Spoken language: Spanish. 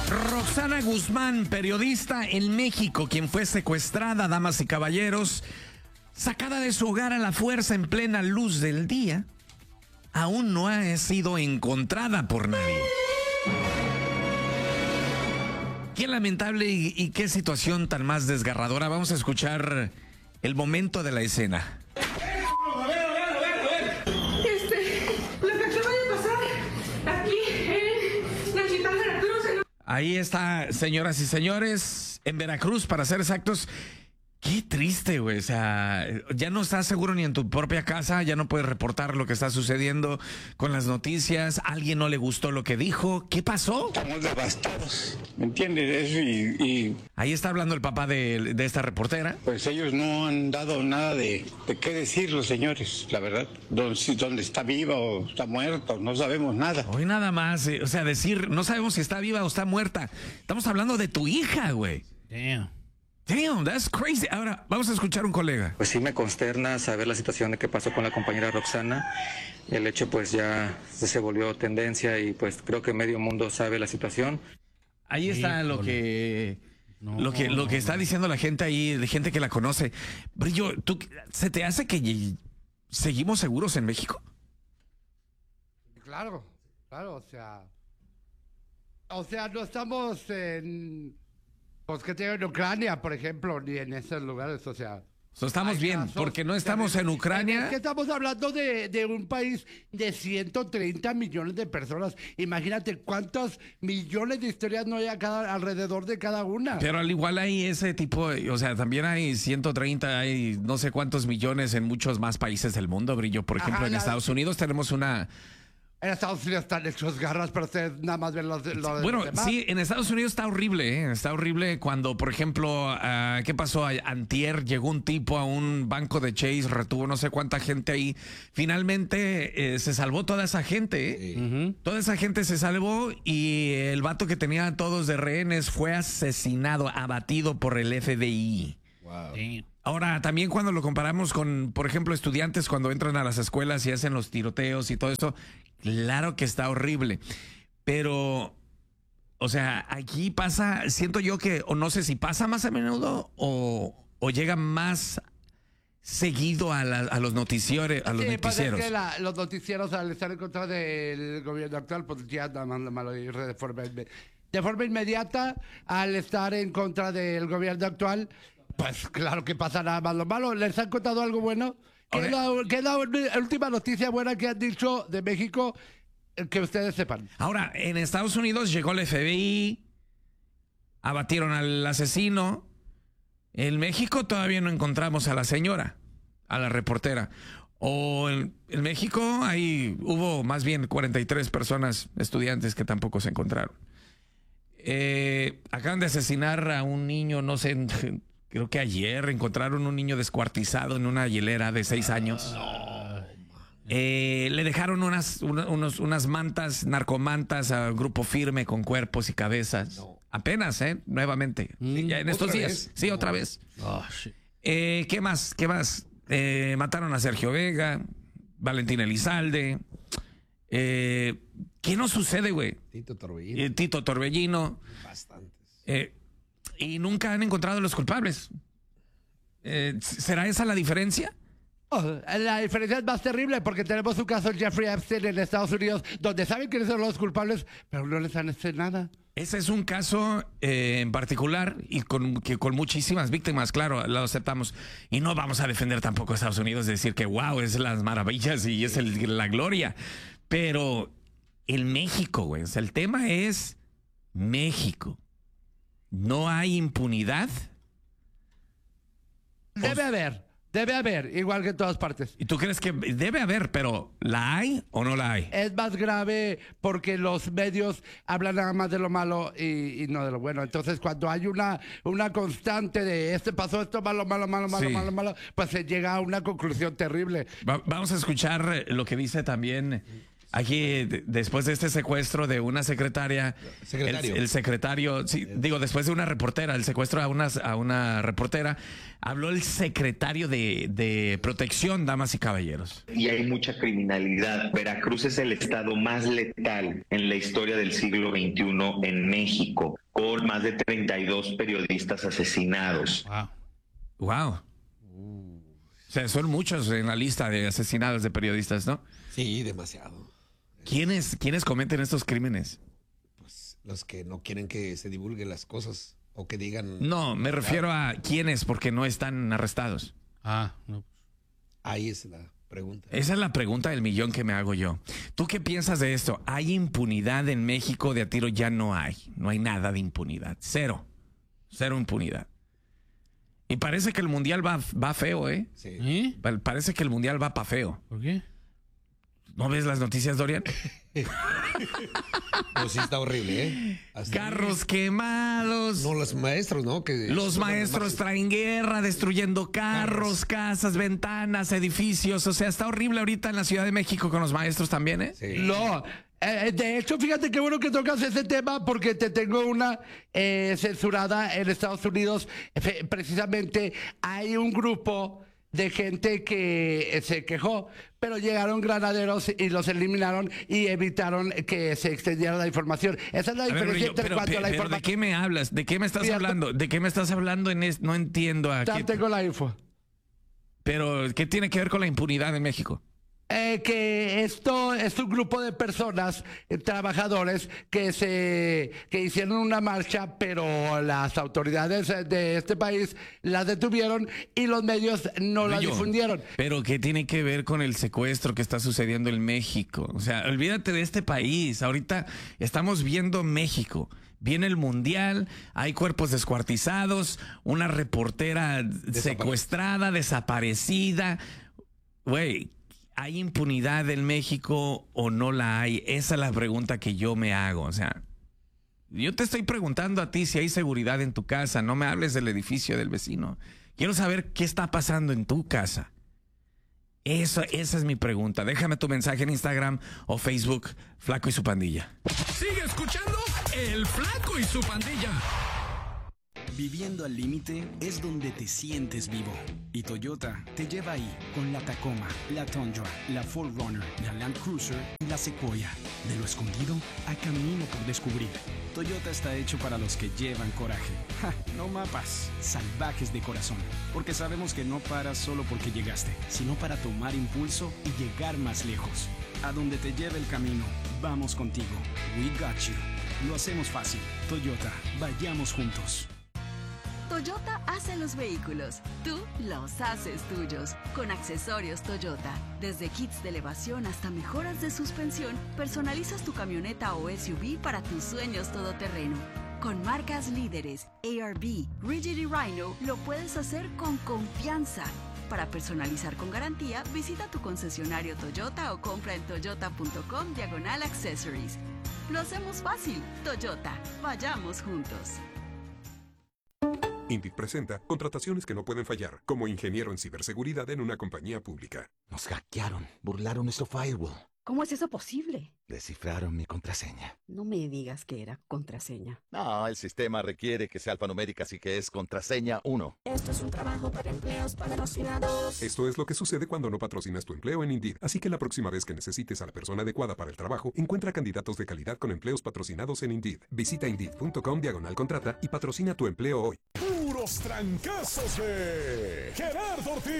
Roxana Guzmán, periodista en México, quien fue secuestrada, damas y caballeros, sacada de su hogar a la fuerza en plena luz del día, aún no ha sido encontrada por nadie. Qué lamentable y qué situación tan más desgarradora. Vamos a escuchar el momento de la escena. Ahí está, señoras y señores, en Veracruz, para ser exactos. Qué triste, güey. O sea, ya no estás seguro ni en tu propia casa, ya no puedes reportar lo que está sucediendo con las noticias. ¿A alguien no le gustó lo que dijo? ¿Qué pasó? Estamos devastados, ¿me entiendes? Eso y ahí está hablando el papá de esta reportera. pues ellos no han dado nada de qué decir los señores, la verdad. Dónde está viva o está muerta, no sabemos nada. Hoy nada más, o sea, decir, no sabemos si está viva o está muerta. Estamos hablando de tu hija, güey. Damn, that's crazy. Ahora, vamos a escuchar un colega. Pues sí me consterna saber la situación de qué pasó con la compañera Roxana. El hecho pues ya se volvió tendencia y pues creo que medio mundo sabe la situación. Ahí está lo que está diciendo la gente ahí, de gente que la conoce. Brillo, ¿se te hace que seguimos seguros en México? Claro, o sea, no estamos en... Pues que tengo en Ucrania, por ejemplo, ni en esos lugares, o sea... Estamos bien, casos, porque no estamos en Ucrania. Es que estamos hablando de un país de 130 millones de personas. Imagínate cuántos millones de historias no hay alrededor de cada una. Pero al igual hay ese tipo, o sea, también hay 130, hay no sé cuántos millones en muchos más países del mundo, Brillo. Por ejemplo, en Estados Unidos tenemos una... En Estados Unidos están hechos garras, pero ustedes nada más ven los bueno, demás. Sí, en Estados Unidos está horrible, ¿eh? Está horrible cuando, por ejemplo, ¿qué pasó? Antier llegó un tipo a un banco de Chase, retuvo no sé cuánta gente ahí. Finalmente se salvó toda esa gente, ¿eh? Toda esa gente se salvó y el vato que tenía a todos de rehenes fue asesinado, abatido por el FBI. Wow. Ahora, también cuando lo comparamos con, por ejemplo, estudiantes cuando entran a las escuelas y hacen los tiroteos y todo esto, claro que está horrible. Pero, o sea, aquí pasa, siento yo que, o no sé si pasa más a menudo o llega más seguido a los noticieros. Pues es que los noticieros, al estar en contra del gobierno actual, pues ya nada más lo malo ir de forma inmediata, al estar en contra del gobierno actual. Pues claro que pasa nada más lo malo. ¿Les han contado algo bueno? ¿Qué es la última noticia buena que han dicho de México que ustedes sepan? Ahora, en Estados Unidos llegó el FBI, abatieron al asesino. En México todavía no encontramos a la señora, a la reportera. O en México hubo más bien 43 personas, estudiantes, que tampoco se encontraron. Acaban de asesinar a un niño, no sé... Creo que ayer encontraron un niño descuartizado en una hielera de 6 años. Le dejaron unas mantas, narcomantas a Grupo Firme con cuerpos y cabezas. Apenas, nuevamente. Ya en estos días. Sí, otra vez. ¿Qué más? Mataron a Sergio Vega, Valentín Elizalde. ¿Qué no sucede, güey? Tito Torbellino. Bastantes. Y nunca han encontrado a los culpables. ¿Será esa la diferencia? La diferencia es más terrible porque tenemos un caso de Jeffrey Epstein en Estados Unidos donde saben quiénes son los culpables, pero no les han hecho nada. Ese es un caso en particular y con muchísimas víctimas, claro, lo aceptamos. Y no vamos a defender tampoco a Estados Unidos, decir que wow, es las maravillas y es la gloria. Pero el México, güey, o sea, el tema es México. ¿No hay impunidad? Debe haber, igual que en todas partes. ¿Y tú crees que debe haber, pero ¿la hay o no la hay? Es más grave porque los medios hablan nada más de lo malo y no de lo bueno. Entonces, cuando hay una constante de pasó esto malo, pues se llega a una conclusión terrible. Vamos a escuchar lo que dice también Aquí, después de este secuestro de una secretaria, el secretario, sí, digo, después de una reportera, el secuestro a una reportera, habló el secretario de Protección, damas y caballeros. Y hay mucha criminalidad. Veracruz es el estado más letal en la historia del siglo XXI en México, con más de 32 periodistas asesinados. Wow. O sea, son muchos en la lista de asesinados de periodistas, ¿no? Sí, demasiado. ¿Quiénes cometen estos crímenes? Pues los que no quieren que se divulguen las cosas o que digan... No, me refiero a quiénes porque no están arrestados. No. Ahí es la pregunta. Esa es la pregunta del millón que me hago yo. ¿Tú qué piensas de esto? ¿Hay impunidad en México? De a tiro ya no hay. No hay nada de impunidad. Cero impunidad. Y parece que el mundial va feo, ¿eh? Sí. Parece que el mundial va pa' feo. ¿Por qué? ¿No ves las noticias, Dorian? Pues sí está horrible, ¿eh? Carros quemados. No, los maestros, ¿no? Los maestros traen guerra, destruyendo carros, casas, ventanas, edificios. O sea, está horrible ahorita en la Ciudad de México con los maestros también, ¿eh? Sí. No, de hecho, fíjate qué bueno que tocas ese tema porque te tengo una censurada en Estados Unidos. Precisamente hay un grupo de gente que se quejó, pero llegaron granaderos y los eliminaron y evitaron que se extendiera la información. Esa es la diferencia entre cuanto a la información. ¿De qué me hablas? ¿De qué me estás hablando? ¿De qué me estás hablando? No entiendo. Ya tengo la info. Pero, ¿qué tiene que ver con la impunidad en México? Que esto es un grupo de personas, trabajadores, que hicieron una marcha, pero las autoridades de este país las detuvieron y los medios no la difundieron. Pero ¿qué tiene que ver con el secuestro que está sucediendo en México? O sea, olvídate de este país. Ahorita estamos viendo México. Viene el mundial, hay cuerpos descuartizados, una reportera secuestrada, desaparecida. Güey, ¿hay impunidad en México o no la hay? Esa es la pregunta que yo me hago. O sea, yo te estoy preguntando a ti si hay seguridad en tu casa. No me hables del edificio del vecino. Quiero saber qué está pasando en tu casa. Esa es mi pregunta. Déjame tu mensaje en Instagram o Facebook, Flaco y su Pandilla. Sigue escuchando El Flaco y su Pandilla. Viviendo al límite es donde te sientes vivo. Y Toyota te lleva ahí con la Tacoma, la Tundra, la 4Runner, la Land Cruiser y la Sequoia. De lo escondido a camino por descubrir. Toyota está hecho para los que llevan coraje. No mapas, salvajes de corazón. Porque sabemos que no paras solo porque llegaste, sino para tomar impulso y llegar más lejos. A donde te lleve el camino, vamos contigo. We got you. Lo hacemos fácil. Toyota, vayamos juntos. Toyota hace los vehículos, tú los haces tuyos. Con accesorios Toyota, desde kits de elevación hasta mejoras de suspensión, personalizas tu camioneta o SUV para tus sueños todoterreno. Con marcas líderes, ARB, Rigid y Rhino, lo puedes hacer con confianza. Para personalizar con garantía, visita tu concesionario Toyota o compra en toyota.com/accessories. Lo hacemos fácil. Toyota, vayamos juntos. Indeed presenta contrataciones que no pueden fallar, como ingeniero en ciberseguridad en una compañía pública. Nos hackearon, burlaron nuestro firewall. ¿Cómo es eso posible? Descifraron mi contraseña. No me digas que era contraseña. No, el sistema requiere que sea alfanumérica, así que es contraseña 1. Esto es un trabajo para empleos patrocinados. Esto es lo que sucede cuando no patrocinas tu empleo en Indeed. Así que la próxima vez que necesites a la persona adecuada para el trabajo, encuentra candidatos de calidad con empleos patrocinados en Indeed. Visita Indeed.com/contrata y patrocina tu empleo hoy. Puros trancazos de Gerardo Ortiz.